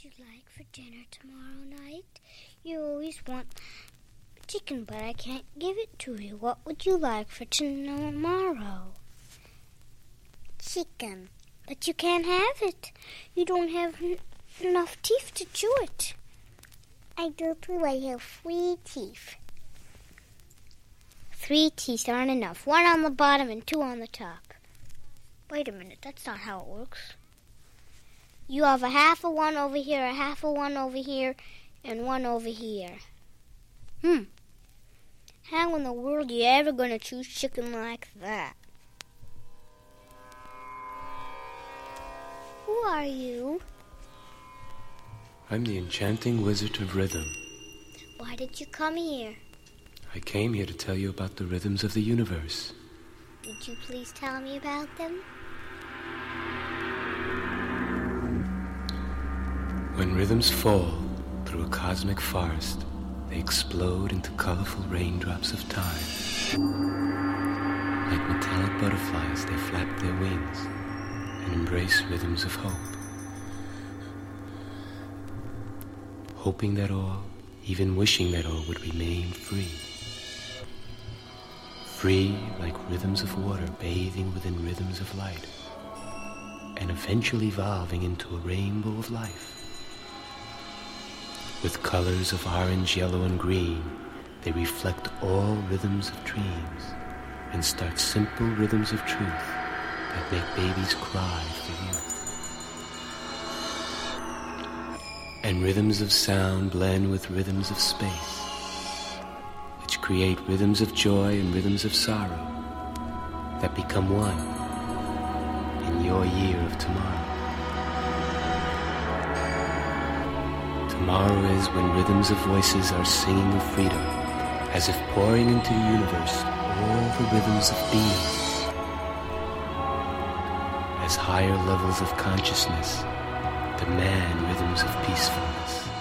you like for dinner tomorrow night? You always want chicken, but I can't give it to you. What would you like for tomorrow? Chicken. But you can't have it. You don't have enough teeth to chew it. I do too. I have 3 teeth. 3 teeth aren't enough. 1 on the bottom and 2 on the top. Wait a minute. That's not how it works. You have a half of one over here, a half of one over here, and 1 over here. How in the world are you ever going to choose chicken like that? Who are you? I'm the enchanting wizard of rhythm. Why did you come here? I came here to tell you about the rhythms of the universe. Would you please tell me about them? When rhythms fall through a cosmic forest, they explode into colorful raindrops of time. Like metallic butterflies, they flap their wings and embrace rhythms of hope. Hoping that all, even wishing that all would remain free. Free like rhythms of water bathing within rhythms of light, and eventually evolving into a rainbow of life. With colors of orange, yellow, and green, they reflect all rhythms of dreams and start simple rhythms of truth that make babies cry for you. And rhythms of sound blend with rhythms of space, which create rhythms of joy and rhythms of sorrow that become one in your year of tomorrow. Tomorrow is when rhythms of voices are singing of freedom, as if pouring into the universe all the rhythms of being, as higher levels of consciousness demand rhythms of peacefulness.